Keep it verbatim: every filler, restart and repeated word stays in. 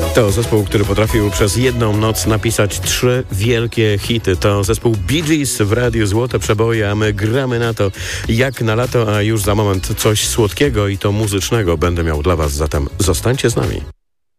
To zespół, który potrafił przez jedną noc napisać trzy wielkie hity. To zespół Bee Gees w Radiu Złote Przeboje, a my gramy na to jak na lato, a już za moment coś słodkiego i to muzycznego będę miał dla Was, zatem zostańcie z nami.